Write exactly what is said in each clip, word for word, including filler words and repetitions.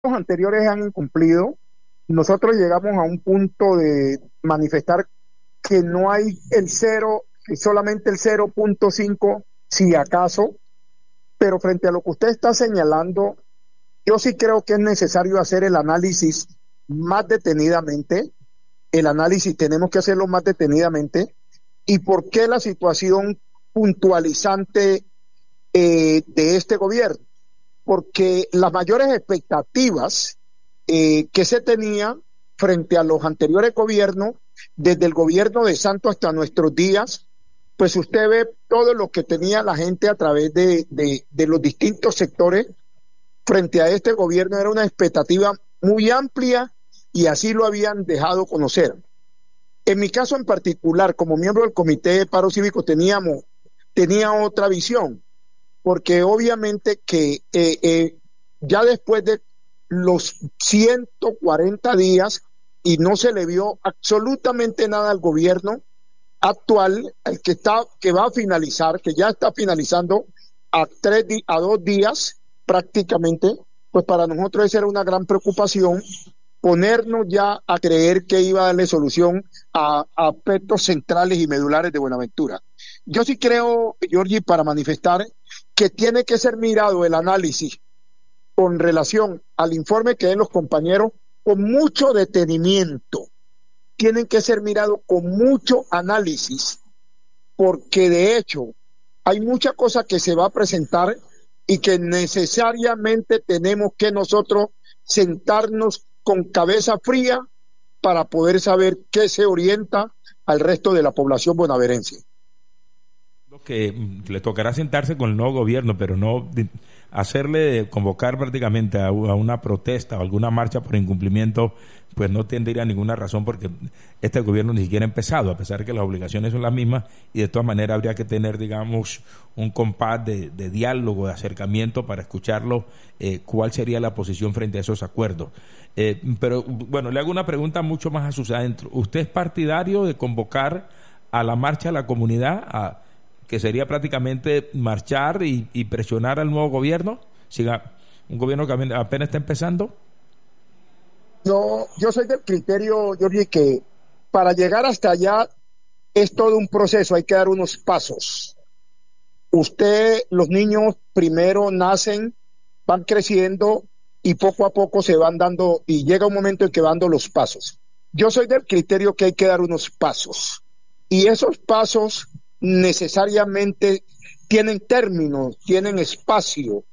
Los anteriores han incumplido. Nosotros llegamos a un punto de manifestar que no hay el cero, que solamente el cero punto cinco, si acaso, pero frente a lo que usted está señalando, yo sí creo que es necesario hacer el análisis más detenidamente. El análisis tenemos que hacerlo más detenidamente. ¿Y por qué la situación puntualizante eh, de este gobierno? Porque las mayores expectativas eh, que se tenían frente a los anteriores gobiernos, desde el gobierno de Santos hasta nuestros días, pues usted ve todo lo que tenía la gente a través de, de, de los distintos sectores frente a este gobierno. Era una expectativa muy amplia y así lo habían dejado conocer. En mi caso en particular, como miembro del Comité de Paro Cívico, teníamos, tenía otra visión, porque obviamente que eh, eh, ya después de los ciento cuarenta días y no se le vio absolutamente nada al gobierno actual, el que está, que va a finalizar, que ya está finalizando a tres a dos días prácticamente, pues para nosotros esa era una gran preocupación, ponernos ya a creer que iba a darle solución a, a aspectos centrales y medulares de Buenaventura. Yo sí creo, Giorgi, para manifestar que tiene que ser mirado el análisis con relación al informe que den los compañeros con mucho detenimiento. Tienen que ser mirados con mucho análisis, porque de hecho hay mucha cosa que se va a presentar y que necesariamente tenemos que nosotros sentarnos con cabeza fría para poder saber qué se orienta al resto de la población bonaverense. Lo que le tocará sentarse con el nuevo gobierno, pero no hacerle convocar prácticamente a una protesta o alguna marcha por incumplimiento, pues no tendría ninguna razón, porque este gobierno ni siquiera ha empezado, a pesar de que las obligaciones son las mismas, y de todas maneras habría que tener, digamos, un compás de, de diálogo, de acercamiento para escucharlo, eh, cuál sería la posición frente a esos acuerdos. Eh, pero bueno, le hago una pregunta mucho más a sus adentros. ¿Usted es partidario de convocar a la marcha a la comunidad, a que sería prácticamente marchar y, y presionar al nuevo gobierno, siga un gobierno que apenas está empezando? Yo, yo soy del criterio, Giorgi, que para llegar hasta allá es todo un proceso, hay que dar unos pasos. Usted, los niños primero nacen, van creciendo y poco a poco se van dando, y llega un momento en que van dando los pasos. Yo soy del criterio que hay que dar unos pasos, y esos pasos necesariamente tienen términos, tienen espacio.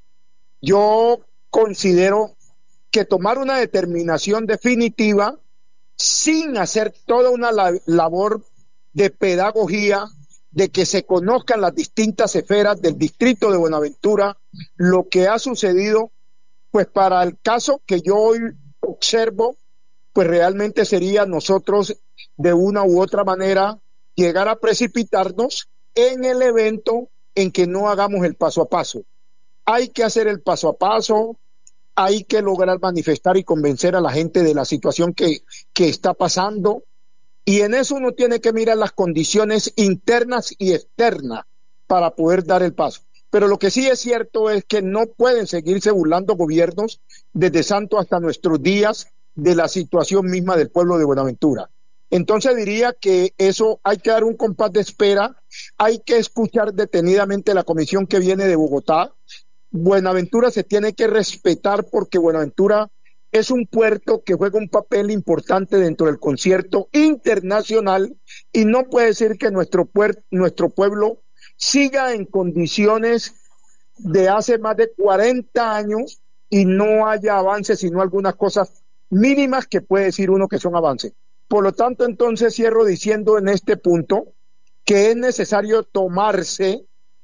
Yo considero que tomar una determinación definitiva sin hacer toda una labor de pedagogía, de que se conozcan las distintas esferas del distrito de Buenaventura, lo que ha sucedido, pues para el caso que yo hoy observo, pues realmente sería nosotros de una u otra manera llegar a precipitarnos en el evento en que no hagamos el paso a paso. Hay que hacer el paso a paso, hay que lograr manifestar y convencer a la gente de la situación que, que está pasando, y en eso uno tiene que mirar las condiciones internas y externas para poder dar el paso. Pero lo que sí es cierto es que no pueden seguirse burlando gobiernos desde Santo hasta nuestros días de la situación misma del pueblo de Buenaventura. Entonces diría que eso hay que dar un compás de espera, hay que escuchar detenidamente la comisión que viene de Bogotá. Buenaventura se tiene que respetar porque Buenaventura es un puerto que juega un papel importante dentro del concierto internacional, y no puede ser que nuestro, puer- nuestro pueblo siga en condiciones de hace más de cuarenta años y no haya avances, sino algunas cosas mínimas que puede decir uno que son avances. Por lo tanto, entonces cierro diciendo en este punto que es necesario tomarse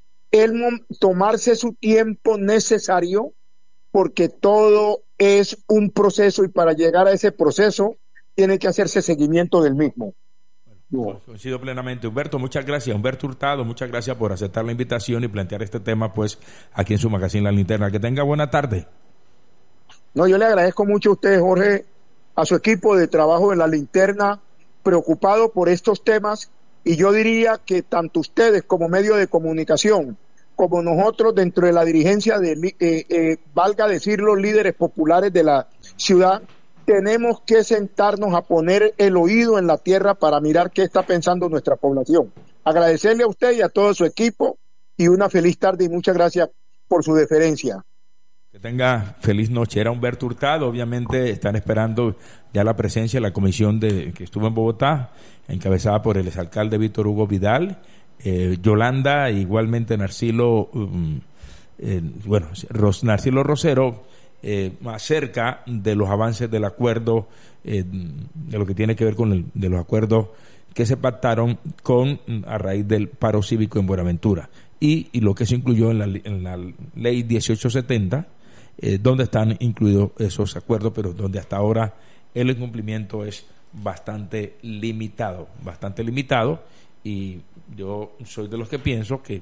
el tomarse su tiempo necesario, porque todo es un proceso y para llegar a ese proceso tiene que hacerse seguimiento del mismo. Bueno, coincido plenamente. Humberto, muchas gracias. Humberto Hurtado, muchas gracias por aceptar la invitación y plantear este tema pues aquí en su magazine La Linterna. Que tenga buena tarde. No, yo le agradezco mucho a usted, Jorge, a su equipo de trabajo de La Linterna, preocupado por estos temas, y yo diría que tanto ustedes como medio de comunicación, como nosotros dentro de la dirigencia de, eh, eh, valga decir, los líderes populares de la ciudad, tenemos que sentarnos a poner el oído en la tierra para mirar qué está pensando nuestra población. Agradecerle a usted y a todo su equipo y una feliz tarde y muchas gracias por su deferencia. Que tenga feliz noche. Era Humberto Hurtado. Obviamente están esperando ya la presencia de la comisión de que estuvo en Bogotá, encabezada por el exalcalde Víctor Hugo Vidal, eh, Yolanda, igualmente Narcilo, um, eh, bueno, Ros, Narcilo Rosero, eh, acerca de los avances del acuerdo, eh, de lo que tiene que ver con el, de los acuerdos que se pactaron con a raíz del paro cívico en Buenaventura y, y lo que se incluyó en la, en la ley dieciocho setenta, eh, donde están incluidos esos acuerdos, pero donde hasta ahora el incumplimiento es bastante limitado, bastante limitado, y yo soy de los que pienso que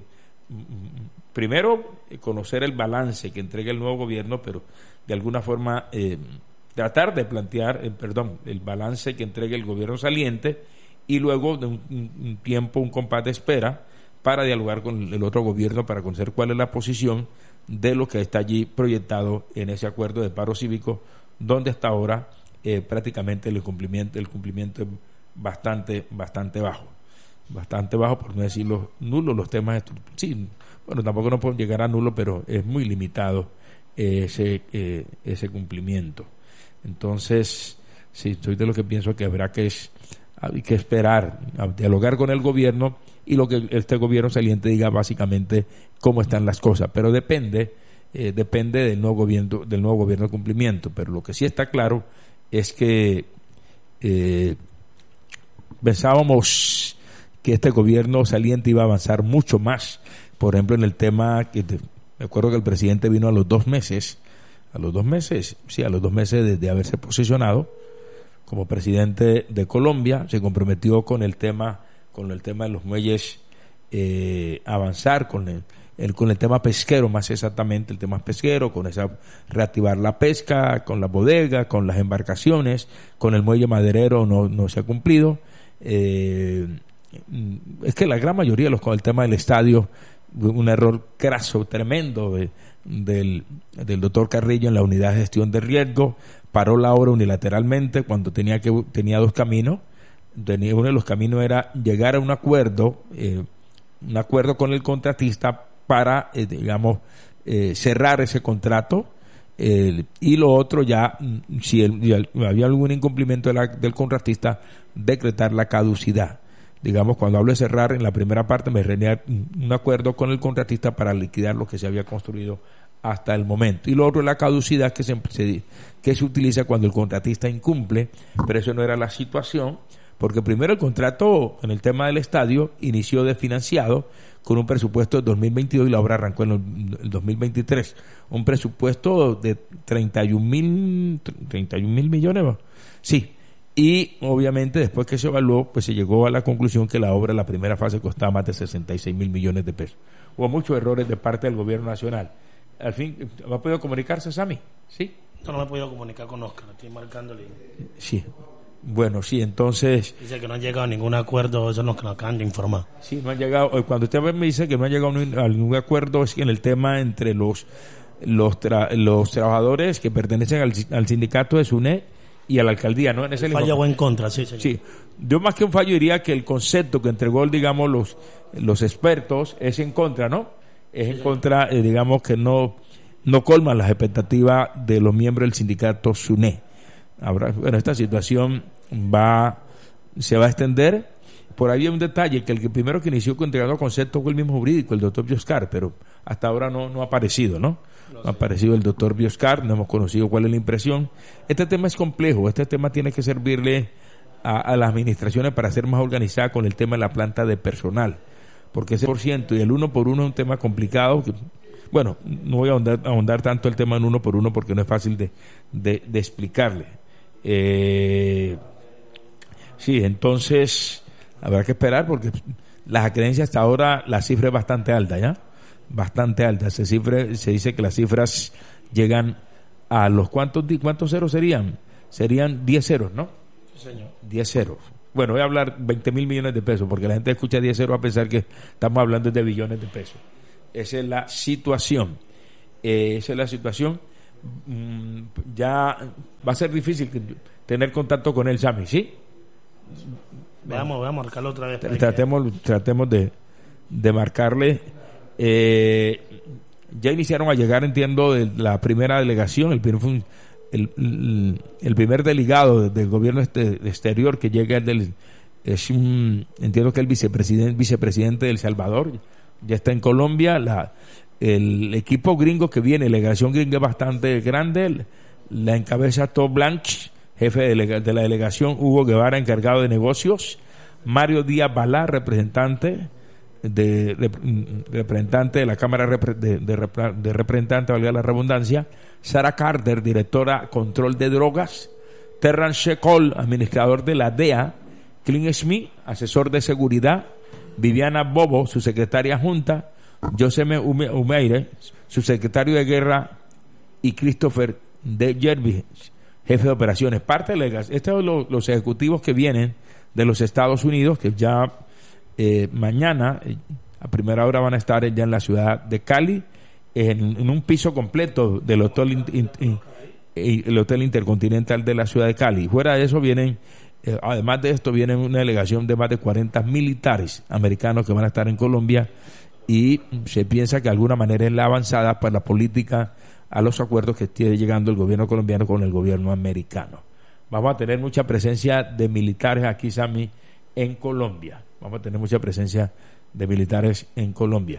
primero conocer el balance que entrega el nuevo gobierno, pero de alguna forma eh, tratar de plantear, eh, perdón, el balance que entregue el gobierno saliente, y luego de un, un tiempo, un compás de espera para dialogar con el otro gobierno para conocer cuál es la posición de lo que está allí proyectado en ese acuerdo de paro cívico, donde hasta ahora eh, prácticamente el cumplimiento, el cumplimiento es bastante, bastante bajo, bastante bajo, por no decirlo nulo. Los temas, sí, bueno, tampoco no pueden llegar a nulo, pero es muy limitado eh, ese eh, ese cumplimiento. Entonces, sí, soy de lo que pienso que habrá que es, hay que esperar a dialogar con el gobierno y lo que este gobierno saliente diga básicamente cómo están las cosas, pero depende eh, depende del nuevo gobierno del nuevo gobierno de cumplimiento. Pero lo que sí está claro es que eh, pensábamos que este gobierno saliente iba a avanzar mucho más, por ejemplo en el tema que te, me acuerdo que el presidente vino a los dos meses a los dos meses sí a los dos meses de, de haberse posicionado como presidente de Colombia, se comprometió con el tema con el tema de los muelles, eh, avanzar con el, el con el tema pesquero, más exactamente el tema pesquero, con esa reactivar la pesca, con la bodega, con las embarcaciones, con el muelle maderero no no se ha cumplido. Eh, es que la gran mayoría de los con el tema del estadio, un error craso, tremendo de, del, del doctor Carrillo en la unidad de gestión de riesgo, paró la obra unilateralmente cuando tenía que tenía dos caminos. Tenía, uno de los caminos era llegar a un acuerdo, eh, un acuerdo con el contratista para, eh, digamos, eh, cerrar ese contrato, eh, y lo otro ya, si el, ya había algún incumplimiento de la, del contratista, decretar la caducidad. Digamos, cuando hablo de cerrar, en la primera parte me reunía un acuerdo con el contratista para liquidar lo que se había construido hasta el momento. Y lo otro es la caducidad que se, se, que se utiliza cuando el contratista incumple, pero eso no era la situación, porque primero el contrato en el tema del estadio inició desfinanciado con un presupuesto de dos mil veintidós y la obra arrancó en el dos mil veintitrés. Un presupuesto de treinta y un mil millones, ¿no? Sí. Y obviamente después que se evaluó, pues se llegó a la conclusión que la obra en la primera fase costaba más de sesenta y seis mil millones de pesos. Hubo muchos errores de parte del gobierno nacional. Al fin, ¿ha podido comunicarse, Sammy? ¿Sí? No, no me he podido comunicar con Oscar, estoy marcándole. Sí. Bueno, sí, entonces... Dice que no han llegado a ningún acuerdo, eso es lo que nos acaban de informar. Sí, no han llegado... Cuando usted me dice que no ha llegado a ningún acuerdo, es que en el tema entre los los, tra, los trabajadores que pertenecen al, al sindicato de SUNE y a la alcaldía, ¿no? En ese fallo o en contra, sí, señor. Sí, yo más que un fallo diría que el concepto que entregó, digamos, los los expertos es en contra, ¿no? Es en contra, eh, digamos, que no no colman las expectativas de los miembros del sindicato SUNE. Habrá, bueno, esta situación va se va a extender. Por ahí hay un detalle, que el que primero que inició con entregando conceptos fue el mismo jurídico, el doctor Bioscar, pero hasta ahora no, no ha aparecido, ¿no? No ha aparecido el doctor Bioscar, no hemos conocido cuál es la impresión. Este tema es complejo, este tema tiene que servirle a, a las administraciones para ser más organizadas con el tema de la planta de personal, porque ese por ciento y el uno por uno es un tema complicado. Que, bueno, no voy a ahondar, ahondar tanto el tema en uno por uno porque no es fácil de, de, de explicarle. Eh, sí, entonces habrá que esperar porque las acreencias hasta ahora la cifra es bastante alta, ¿ya? Bastante alta. Se, cifre, se dice que las cifras llegan a los cuántos cuántos ceros serían. Serían diez ceros, ¿no? Sí, señor. diez ceros. Bueno, voy a hablar veinte mil millones de pesos porque la gente escucha diez ceros a pensar que estamos hablando de billones de pesos. Esa es la situación. Eh, esa es la situación. mm, ya va a ser difícil tener contacto con él, Sammy, ¿sí? Veamos, voy a marcarlo otra vez. Tr- Tratemos, tratemos de, de marcarle. Eh, ya iniciaron a llegar, entiendo, de la primera delegación, el primer, fun- el, el, el primer delegado del gobierno este, exterior que llega es, del, es un, entiendo que el vicepresidente, vicepresidente de El Salvador, ya está en Colombia. La, el equipo gringo que viene, la delegación gringa es bastante grande, la encabeza Todd Blanche, jefe de, delega, de la delegación, Hugo Guevara, encargado de negocios, Mario Díaz Balá, representante de, de representante de la Cámara de, de, de, de Representantes, valga la redundancia, Sarah Carter, directora Control de Drogas, Terrence Cole, administrador de la D E A, Clint Smith, asesor de seguridad, Viviana Bobo, su secretaria junta, José Umeire, su secretario de guerra, y Christopher de Jervis, jefe de operaciones. Parte de la, estos son los, los ejecutivos que vienen de los Estados Unidos, que ya eh, mañana eh, a primera hora van a estar ya en la ciudad de Cali, en, en un piso completo del hotel, in, in, in, el hotel Intercontinental de la ciudad de Cali. Fuera de eso vienen, eh, además de esto, viene una delegación de más de cuarenta militares americanos que van a estar en Colombia, y se piensa que de alguna manera es la avanzada para la política a los acuerdos que esté llegando el gobierno colombiano con el gobierno americano. Vamos a tener mucha presencia de militares aquí, Sammy, en Colombia. Vamos a tener mucha presencia de militares en Colombia.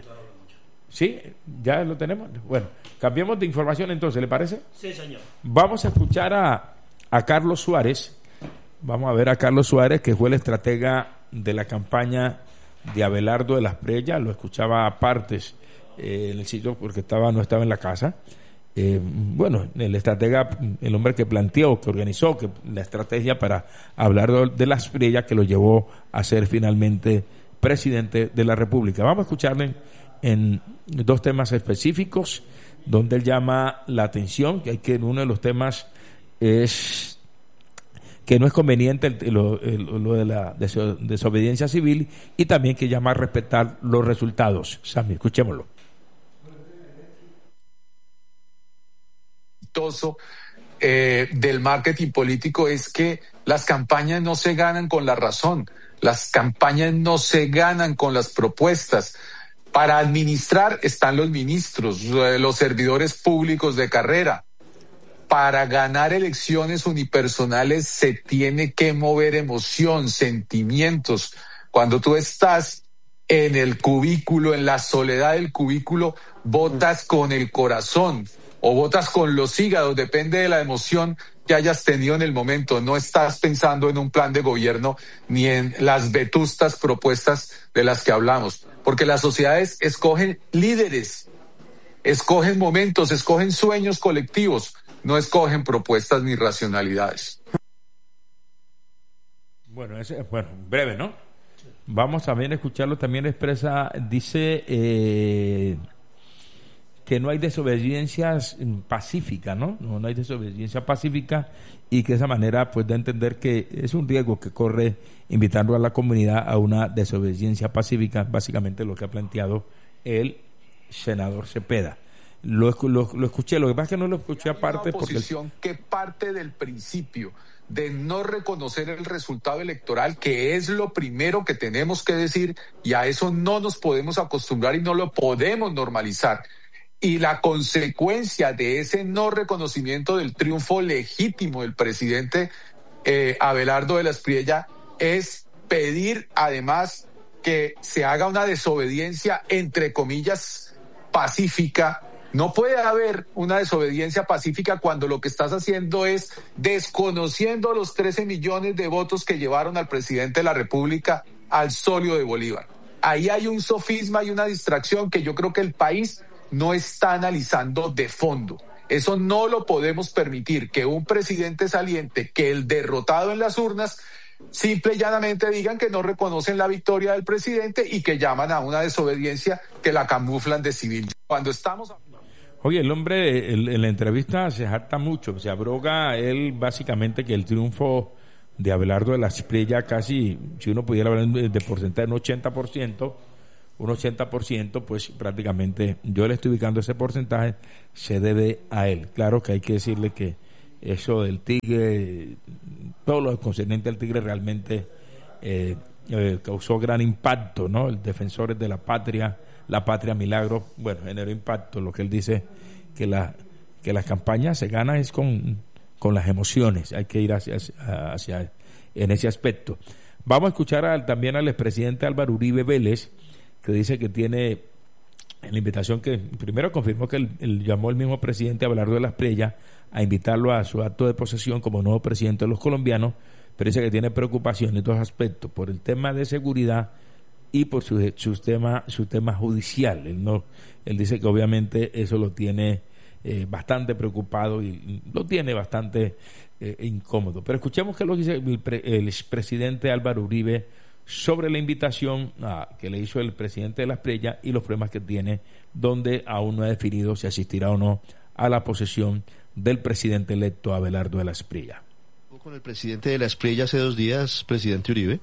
¿Sí? ¿Ya lo tenemos? Bueno, cambiemos de información entonces, ¿le parece? Sí, señor. Vamos a escuchar a, a Carlos Suárez. Vamos a ver a Carlos Suárez, que fue el estratega de la campaña de Abelardo de las Preyas. Lo escuchaba a partes eh, en el sitio porque estaba no estaba en la casa. Eh, bueno, el estratega, el hombre que planteó, que organizó que la estrategia para hablar de las Preyas, que lo llevó a ser finalmente presidente de la República. Vamos a escucharle en dos temas específicos donde él llama la atención, que hay que uno de los temas es que no es conveniente el, lo, el, lo de la deso, desobediencia civil, y también que llama a respetar los resultados. Sammy, escuchémoslo. Eh, del marketing político es que las campañas no se ganan con la razón, las campañas no se ganan con las propuestas. Para administrar están los ministros, los servidores públicos de carrera. Para ganar elecciones unipersonales se tiene que mover emoción, sentimientos. Cuando tú estás en el cubículo, en la soledad del cubículo, votas con el corazón o votas con los hígados, depende de la emoción que hayas tenido en el momento. No estás pensando en un plan de gobierno ni en las vetustas propuestas de las que hablamos, porque las sociedades escogen líderes, escogen momentos, escogen sueños colectivos, no escogen propuestas ni racionalidades. Bueno, ese, bueno, breve, ¿no? Vamos también a escucharlo. También expresa, dice eh, que no hay desobediencia pacífica, ¿no? ¿no? No hay desobediencia pacífica, y que de esa manera pues da a entender que es un riesgo que corre invitando a la comunidad a una desobediencia pacífica, básicamente lo que ha planteado el senador Cepeda. Lo, lo, lo escuché, lo que pasa es que no lo escuché aparte porque... Una oposición que parte del principio de no reconocer el resultado electoral, que es lo primero que tenemos que decir, y a eso no nos podemos acostumbrar y no lo podemos normalizar. Y la consecuencia de ese no reconocimiento del triunfo legítimo del presidente eh, Abelardo de las Preyas es pedir además que se haga una desobediencia entre comillas pacífica. No puede haber una desobediencia pacífica cuando lo que estás haciendo es desconociendo los trece millones de votos que llevaron al presidente de la República al solio de Bolívar. Ahí hay un sofisma y una distracción que yo creo que el país no está analizando de fondo. Eso no lo podemos permitir, que un presidente saliente, que el derrotado en las urnas, simple y llanamente digan que no reconocen la victoria del presidente y que llaman a una desobediencia que la camuflan de civil. Cuando estamos... Oye, el hombre el, en la entrevista se jacta mucho, se abroga él básicamente que el triunfo de Abelardo de las Preyas casi, si uno pudiera hablar de porcentaje, un ochenta por ciento, un ochenta por ciento, pues prácticamente yo le estoy ubicando ese porcentaje, se debe a él. Claro que hay que decirle que eso del Tigre, todo lo concerniente al Tigre realmente eh, eh, causó gran impacto, ¿no? El Defensores de la Patria, la Patria Milagro, bueno, generó impacto. Lo que él dice, que la que las campañas se ganan es con, con las emociones, hay que ir hacia, hacia en ese aspecto. Vamos a escuchar al, también al expresidente Álvaro Uribe Vélez, que dice que tiene la invitación, que primero confirmó que él, él llamó el mismo presidente Abelardo de las Prellas a invitarlo a su acto de posesión como nuevo presidente de los colombianos, pero dice que tiene preocupación en dos aspectos, por el tema de seguridad y por su, su tema su tema judicial. Él no él dice que obviamente eso lo tiene eh, bastante preocupado y lo tiene bastante eh, incómodo. Pero escuchemos qué lo dice el, pre, el expresidente Álvaro Uribe sobre la invitación a, que le hizo el presidente de las Prellas y los problemas que tiene, donde aún no ha definido si asistirá o no a la posesión del presidente electo Abelardo de las Prellas. ¿Con el presidente de las Prellas hace dos días, presidente Uribe?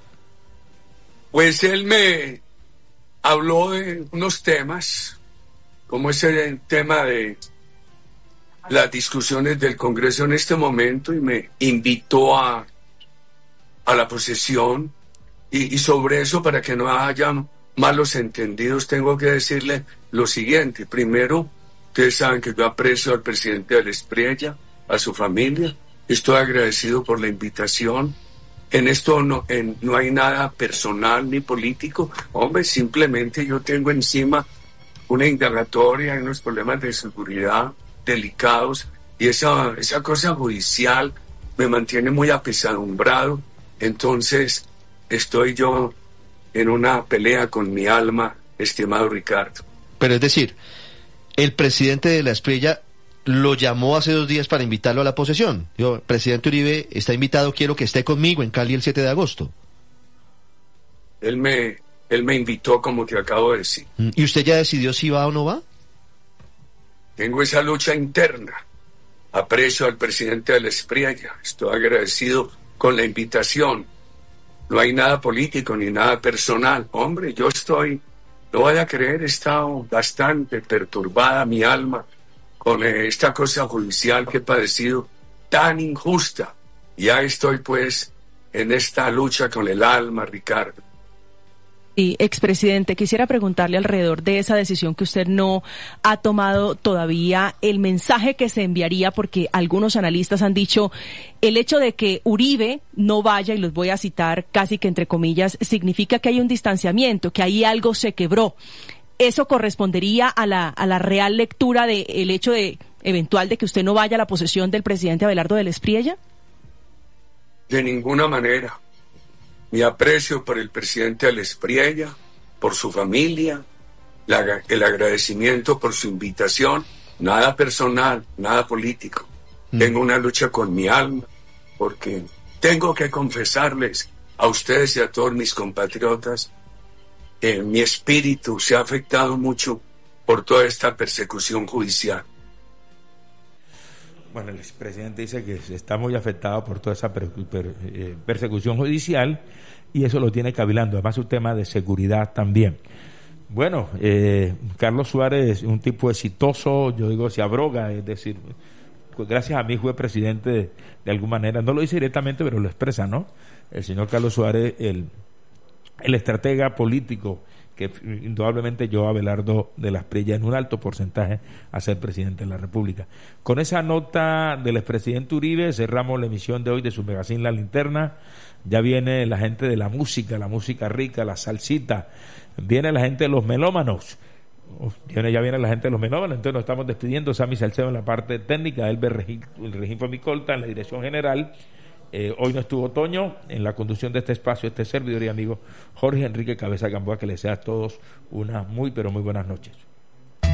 Pues él me habló de unos temas, como es el tema de las discusiones del Congreso en este momento, y me invitó a, a la posesión. Y, y sobre eso, para que no haya malos entendidos, tengo que decirle lo siguiente. Primero, ustedes saben que yo aprecio al presidente de las Prellas, a su familia. Estoy agradecido por la invitación. En esto no, en, no hay nada personal ni político. Hombre, simplemente yo tengo encima una indagatoria y unos problemas de seguridad delicados. Y esa, esa cosa judicial me mantiene muy apesadumbrado. Entonces, estoy yo en una pelea con mi alma, estimado Ricardo. Pero es decir, el presidente de las Prellas lo llamó hace dos días para invitarlo a la posesión. Yo, presidente Uribe está invitado, quiero que esté conmigo en Cali el siete de agosto. Él me, él me invitó, como te acabo de decir. ¿Y usted ya decidió si va o no va? Tengo esa lucha interna. Aprecio al presidente de las Prellas. Estoy agradecido con la invitación. No hay nada político ni nada personal. Hombre, yo estoy, no vaya a creer, he estado bastante perturbada mi alma con esta cosa judicial que he padecido tan injusta. Ya estoy pues en esta lucha con el alma, Ricardo. Y expresidente, quisiera preguntarle alrededor de esa decisión que usted no ha tomado todavía, el mensaje que se enviaría, porque algunos analistas han dicho el hecho de que Uribe no vaya, y los voy a citar casi que entre comillas, significa que hay un distanciamiento, que ahí algo se quebró. ¿Eso correspondería a la, a la real lectura del de hecho de eventual de que usted no vaya a la posesión del presidente Abelardo de las Prellas? De ninguna manera. Mi aprecio por el presidente de las Prellas, por su familia, la, el agradecimiento por su invitación, nada personal, nada político. Mm. Tengo una lucha con mi alma, porque tengo que confesarles a ustedes y a todos mis compatriotas que mi espíritu se ha afectado mucho por toda esta persecución judicial. Bueno, el expresidente dice que está muy afectado por toda esa per, per, eh, persecución judicial, y eso lo tiene cavilando. Además, un tema de seguridad también. Bueno, eh, Carlos Suárez es un tipo exitoso, yo digo, se abroga, es decir, pues gracias a mí fue presidente de, de alguna manera, no lo dice directamente, pero lo expresa, ¿no? El señor Carlos Suárez, el, el estratega político que indudablemente llevó a Abelardo de las Prellas en un alto porcentaje a ser presidente de la República. Con esa nota del expresidente Uribe cerramos la emisión de hoy de su magazine La Linterna. Ya viene la gente de la música, la música rica, la salsita, viene la gente de los melómanos, ya viene la gente de los melómanos, entonces nos estamos despidiendo. Sammy Salcedo en la parte técnica, Elber Regín, el Regín fue mi colta en la dirección general. Eh, hoy no estuvo Toño en la conducción de este espacio, este servidor y amigo Jorge Enrique Cabeza Gamboa, que les desea a todos unas muy pero muy buenas noches.